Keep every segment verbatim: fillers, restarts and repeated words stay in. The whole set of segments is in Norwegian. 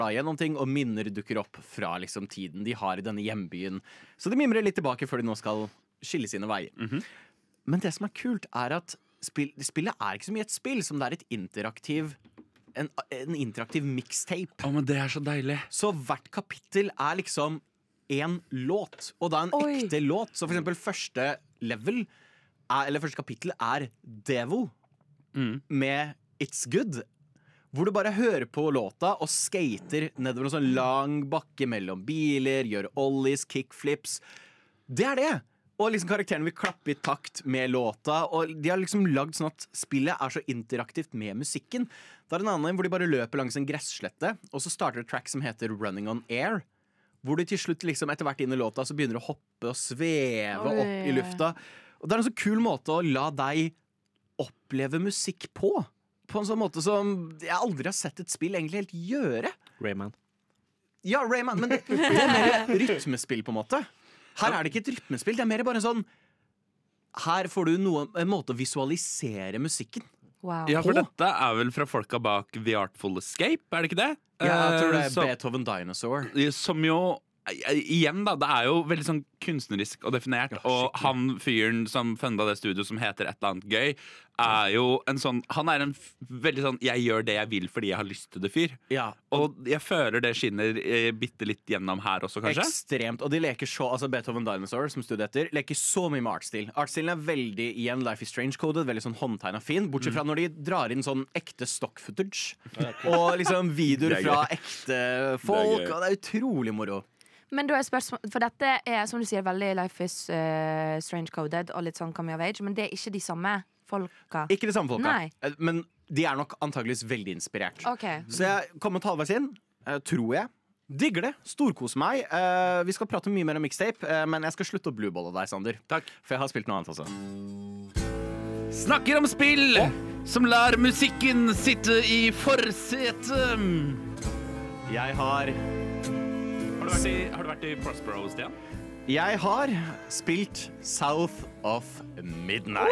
bla gjennom ting, og minner dukker opp fra liksom, tiden de har i denne hjembyen. Så de mimrer litt tilbake før de nå skal skille sine veier. Mm-hmm. Men det som er kult, er at spill, spillet er ikke så mye et spill som det er et interaktiv en, en interaktiv mixtape. Å, men det er så deilig. Så hvert kapittel er liksom en låt, og da en Oi. ekte låt. Så for eksempel første level, er, eller første kapittel, er Devo Mm. med It's Good. Hvor du bare hører på låta og skater nedover en sånn lang bakke mellom biler, gjør ollies, kickflips. Det er det! Og liksom karakteren vil klappe i takt med låta. Og de har liksom lagd sånn at spillet er så interaktivt med musikken. Det er en annen hvor de bare løper langs en gresslette, og så starter et track som heter Running on Air. Hvor du til slutt liksom etter hvert inn i låta så begynner du å hoppe og sveve Oi. opp i lufta. Og det er en så kul måte å la deg oppleve musikk på. På en sånn måte som jeg aldri har sett et spill egentlig helt gjøre. Rayman. Ja, Rayman, men det, det er mer rytmespill på en måte. Her er det ikke et rytmespill, det er mer bare en sånn her får du noe, en måte å visualisere musikken. Wow. Ja, for På? dette er vel fra folka bak The Artful Escape, er det ikke det? Ja, jeg tror det Eh, er så- Beethoven Dinosaur. Som jo eh, igjen da, det er jo veldig sånn kunstnerisk og definert. Ja, Og skikkelig. han fyren som funda det studioet som heter et eller annet gøy, er jo en sånn Han er en f veldig sånn 'jeg gjør det jeg vil fordi jeg har lyst til det'-fyr. Ja, Og jeg føler det skinner eh, bitte litt gjennom her også, kanskje. ekstremt. Og de leker så, altså Beethoven Dinosaur, som studiet etter, leker så mye med artstil. Artstilen er veldig igjen Life is Strange-coded, veldig sånn håndtegna fin. Bortsett fra når de drar inn sånn ekte stock footage. Og liksom videoer Det er fra gøy. ekte folk. Det er gøy. Og det er utrolig moro. Men da er spørsmål, for dette er som du sier veldig Life is eh, Strange Coded og litt sånn coming of age, men det er ikke de samme folka. Ikke de samme folka, Nei. Eh, men de er nok antageligvis veldig inspirert. Ok. Så jeg er kommet halvveis inn, eh, tror jeg. Digger det. Storkoser meg. Eh, vi skal prate mye mer om mixtape, eh, men jeg skal slutte å blueballe deg, Sander. Takk. For jeg har spilt noe annet også. Snakker om spill som lar musikken sitte i forsetet. Jeg har Har du vært i, har du vært i Prospero, Stian? Jeg har spilt South of Midnight.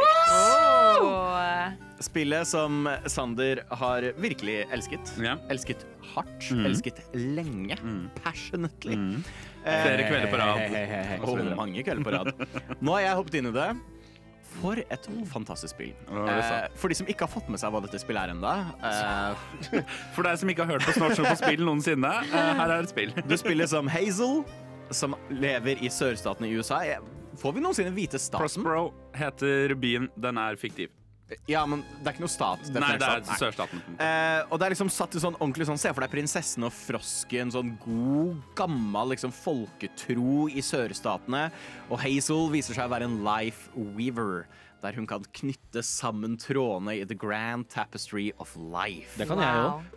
Åh. Spillet som Sander har virkelig elsket. Ja. Elsket hardt. Mm. Elsket lenge. Passionately. Mm. Eh, Flere kvelder på rad. hei, hei, hei, hei. Og så Og videre. mange kvelder på rad. Nå har jeg hoppet inn i det. For et fantastisk spill. Hva var det du sa? Eh, for de som ikke har fått med seg hva dette spillet er enda eh, For deg som ikke har hørt på Snort på spill noensinne, eh, her er et spill. Du spiller som Hazel, som lever i sørstaten i U S A. Jeg- Får vi noensinne vite staten? Prospero heter byen. Den er fiktiv. Ja, men det er ikke noe stat. Nei, det er Nei. sørstaten. Eh, og det er liksom satt i sånn ordentlig sånn, se for deg prinsessen og frosken, sånn god, gammel liksom folketro i sørstatene. Og Hazel viser seg å være en life weaver, der hun kan knytte sammen trådene i the grand tapestry of life. Det kan jeg jo. Wow.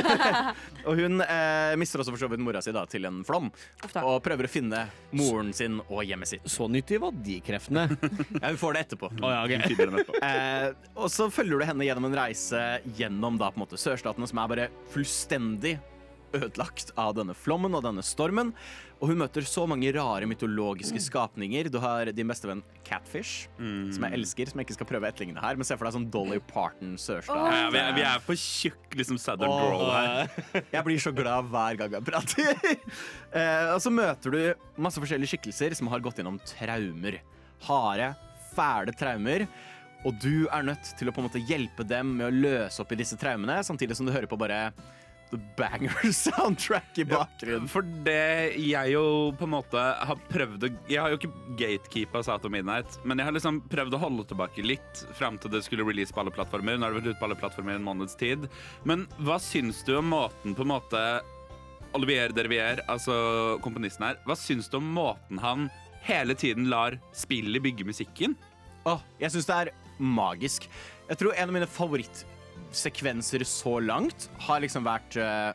Og hun eh, mister også for så vidt mora si da, til en flom, Uff da. og prøver å finne moren sin og hjemmet sitt. Så nyttig var de kreftene. Ja, hun får det etterpå. Å, ja, ok. Finner den etterpå. Eh, og så følger du henne gjennom en reise gjennom da på en måte sørstatene, som er bare fullstendig ødelagt av denne flommen og denne stormen. Og hun møter så mange rare mytologiske skapninger. Du har din beste venn Catfish, som jeg elsker, som jeg ikke skal prøve å etterligne her. Men se for deg sånn Dolly Parton sørstat. Ja, ja, vi, er, vi er på tjukk liksom southern Åh, drawl her. jeg blir så glad hver gang jeg prater. eh, og så møter du masse forskjellige skikkelser som har gått gjennom traumer. Harde, fæle traumer. Og du er nødt til å på en måte hjelpe dem med å løse opp i disse traumene, samtidig som du hører på bare the banger soundtrack i bakgrunnen. For det jeg jo på en måte har prøvd å Jeg har jo ikke gatekeepa South of Midnight, men jeg har liksom prøvd å holde tilbake litt fram til det skulle release på alle plattformer. Nå har det vært ute på alle plattformer i en måneds tid. Men hva syns du om måten på en måte Olivier Dervier, altså komponisten her, hva syns du om måten han hele tiden lar spillet bygge musikken? Åh, jeg synes det er magisk. Jeg tror en av mine favorittsekvenser så langt har liksom vært eh,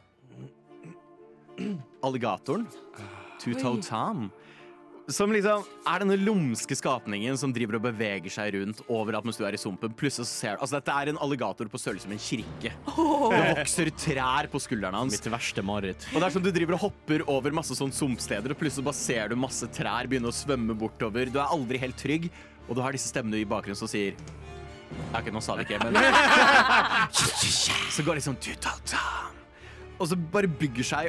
alligatoren. Two-Toe Tom. Som liksom er denne lumske skapningen som driver og beveger seg rundt overalt mens du er i sumpen. Plutselig så ser du Altså, dette er en alligator på størrelse med en kirke. Det vokser trær på skuldrene hans. Mitt verste mareritt. Og det er som du driver og hopper over masse sånn sumpsteder, og plutselig bare ser du masse trær begynne å svømme bortover. Du er aldri helt trygg, og du har disse stemmene i bakgrunnen som sier Ja, ok, nå sa det ikke, men Så går det liksom Two-Toe Tom. Og så bare bygger seg